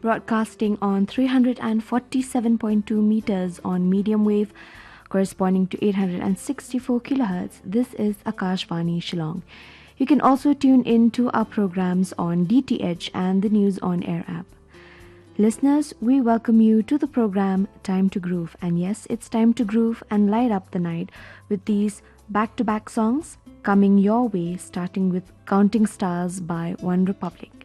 broadcasting on 347.2 meters on medium wave, corresponding to 864 kilohertz. This is Akashvani Shillong. You can also tune in to our programs on DTH and the News on Air app. Listeners, we welcome you to the program Time to Groove. And yes, it's time to groove and light up the night with these back-to-back songs coming your way, starting with Counting Stars by One Republic.